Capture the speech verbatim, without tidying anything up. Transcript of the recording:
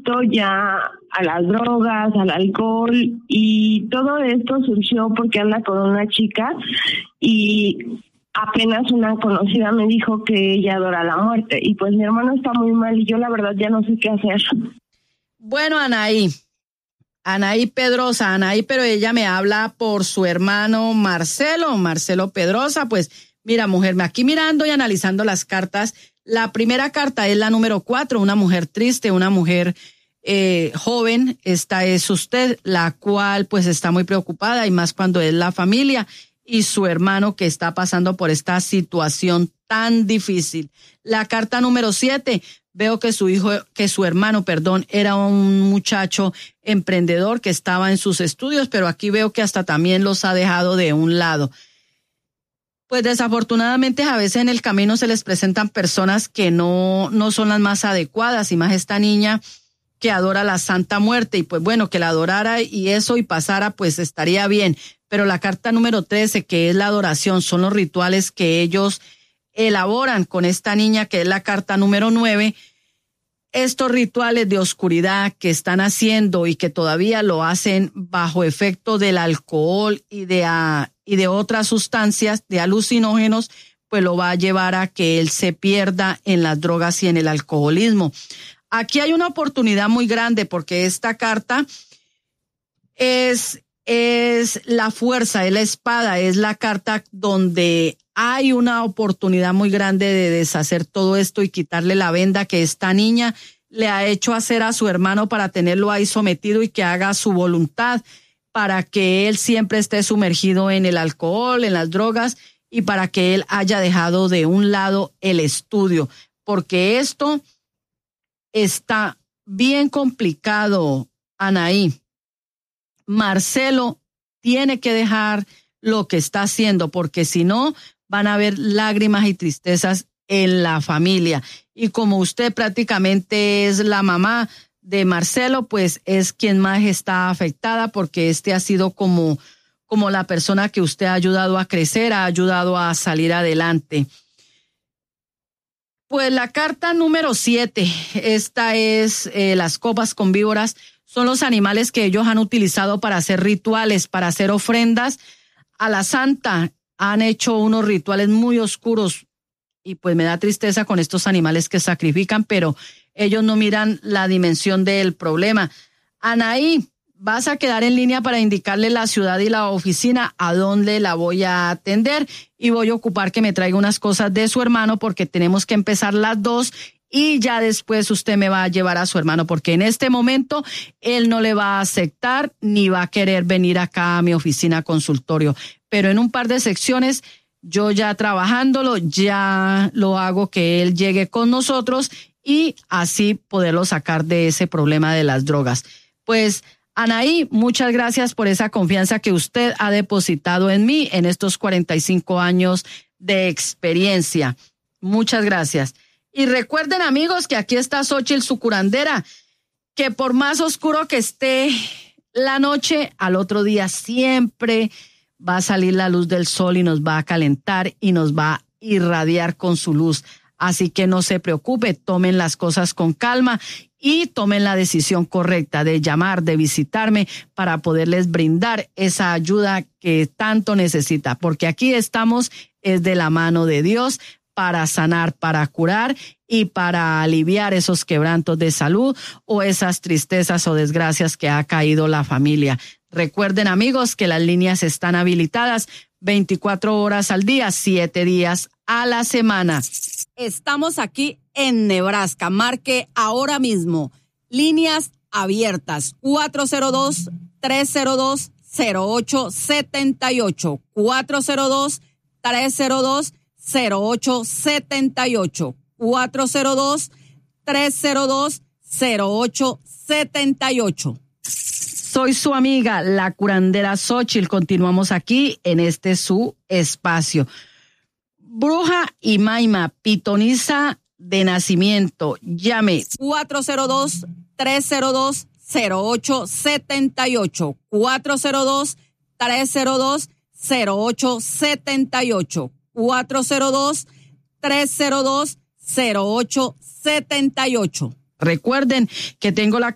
adicto ya a las drogas, al alcohol, y todo esto surgió porque anda con una chica y apenas una conocida me dijo que ella adora la muerte y pues mi hermano está muy mal y yo la verdad ya no sé qué hacer. Bueno, Anaí, Anaí Pedrosa, Anaí, pero ella me habla por su hermano Marcelo, Marcelo Pedrosa. Pues mira, mujer, aquí mirando y analizando las cartas, la primera carta es la número cuatro, una mujer triste, una mujer eh, joven. Esta es usted, la cual pues está muy preocupada y más cuando es la familia y su hermano que está pasando por esta situación tan difícil. La carta número siete, veo que su hijo, que su hermano, perdón, era un muchacho emprendedor que estaba en sus estudios, pero aquí veo que hasta también los ha dejado de un lado. Pues desafortunadamente a veces en el camino se les presentan personas que no, no son las más adecuadas, y más esta niña que adora la Santa Muerte, y pues bueno, que la adorara y eso y pasara, pues estaría bien. Pero la carta número trece, que es la adoración, son los rituales que ellos elaboran con esta niña, que es la carta número nueve. Estos rituales de oscuridad que están haciendo y que todavía lo hacen bajo efecto del alcohol y de, uh, y de otras sustancias, de alucinógenos, pues lo va a llevar a que él se pierda en las drogas y en el alcoholismo. Aquí hay una oportunidad muy grande porque esta carta es, es la fuerza, es la espada, es la carta donde hay una oportunidad muy grande de deshacer todo esto y quitarle la venda que esta niña le ha hecho hacer a su hermano para tenerlo ahí sometido y que haga su voluntad, para que él siempre esté sumergido en el alcohol, en las drogas, y para que él haya dejado de un lado el estudio, porque esto está bien complicado, Anaí. Marcelo tiene que dejar lo que está haciendo, porque si no, van a haber lágrimas y tristezas en la familia. Y como usted prácticamente es la mamá de Marcelo, pues es quien más está afectada, porque este ha sido como, como la persona que usted ha ayudado a crecer, ha ayudado a salir adelante. Pues la carta número siete, esta es eh, las copas con víboras, son los animales que ellos han utilizado para hacer rituales, para hacer ofrendas a la Santa. Han hecho unos rituales muy oscuros y pues me da tristeza con estos animales que sacrifican, pero ellos no miran la dimensión del problema. Anaí, vas a quedar en línea para indicarle la ciudad y la oficina a dónde la voy a atender, y voy a ocupar que me traiga unas cosas de su hermano porque tenemos que empezar las dos y ya después usted me va a llevar a su hermano, porque en este momento él no le va a aceptar ni va a querer venir acá a mi oficina consultorio. Pero en un par de secciones, yo ya trabajándolo, ya lo hago que él llegue con nosotros y así poderlo sacar de ese problema de las drogas. Pues, Anaí, muchas gracias por esa confianza que usted ha depositado en mí en estos cuarenta y cinco años de experiencia. Muchas gracias. Y recuerden, amigos, que aquí está Xóchitl, su curandera, que por más oscuro que esté la noche, al otro día siempre va a salir la luz del sol y nos va a calentar y nos va a irradiar con su luz. Así que no se preocupe, tomen las cosas con calma y tomen la decisión correcta de llamar, de visitarme para poderles brindar esa ayuda que tanto necesita, porque aquí estamos es de la mano de Dios para sanar, para curar y para aliviar esos quebrantos de salud o esas tristezas o desgracias que ha caído la familia. Recuerden, amigos, que las líneas están habilitadas veinticuatro horas al día, siete días a la semana. Estamos aquí en Nebraska. Marque ahora mismo. Líneas abiertas. cuatro cero dos, tres cero dos, cero ocho siete ocho. cuatro cero dos, tres cero dos, cero ocho siete ocho. cuatro cero dos, tres cero dos, cero ocho siete ocho. Soy su amiga, la curandera Xóchitl. Continuamos aquí en este su espacio. Bruja y maima, pitoniza de nacimiento. Llame cuatro cero dos, tres cero dos, cero ocho siete ocho. cuatro cero dos, tres cero dos, cero ocho siete ocho. cuatro cero dos, tres cero dos, cero ocho siete ocho. Recuerden que tengo la